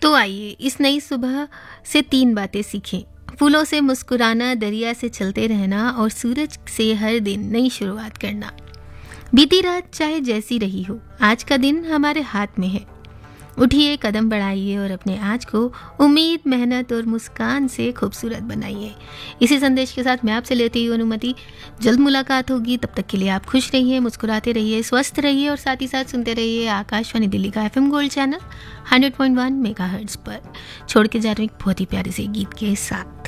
तो आइए इस नई सुबह से 3 बातें सीखें। फूलों से मुस्कुराना, दरिया से चलते रहना और सूरज से हर दिन नई शुरुआत करना। बीती रात चाहे जैसी रही हो, आज का दिन हमारे हाथ में है। उठिए, कदम बढ़ाइए और अपने आज को उम्मीद, मेहनत और मुस्कान से खूबसूरत बनाइए। इसी संदेश के साथ मैं आपसे लेती हूँ अनुमति। जल्द मुलाकात होगी, तब तक के लिए आप खुश रहिए, मुस्कुराते रहिए, स्वस्थ रहिए और साथ ही साथ सुनते रहिए आकाशवाणी दिल्ली का FM गोल्ड चैनल 100.1 मेगाहर्ट्ज पर। छोड़ के जा रही हूँ एक बहुत ही प्यारे से गीत के साथ।